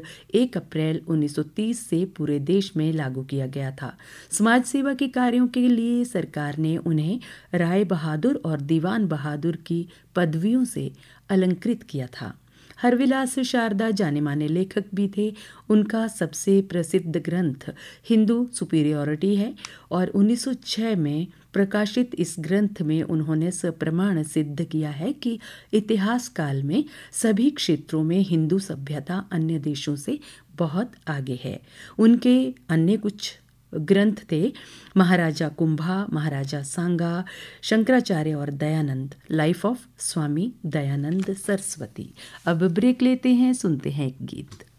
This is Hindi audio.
1 अप्रैल 1930 से पूरे देश में लागू किया गया था। समाज सेवा के कार्यों के लिए सरकार ने उन्हें राय बहादुर और दीवान बहादुर की पदवियों से अलंकृत किया था। हरविलास शारदा जाने माने लेखक भी थे। उनका सबसे प्रसिद्ध ग्रंथ हिंदू सुपीरियॉरिटी है और 1906 में प्रकाशित इस ग्रंथ में उन्होंने सप्रमाण सिद्ध किया है कि इतिहास काल में सभी क्षेत्रों में हिंदू सभ्यता अन्य देशों से बहुत आगे है। उनके अन्य कुछ ग्रंथ थे महाराजा कुंभा, महाराजा सांगा, शंकराचार्य और दयानंद, लाइफ ऑफ स्वामी दयानंद सरस्वती। अब ब्रेक लेते हैं, सुनते हैं एक गीत।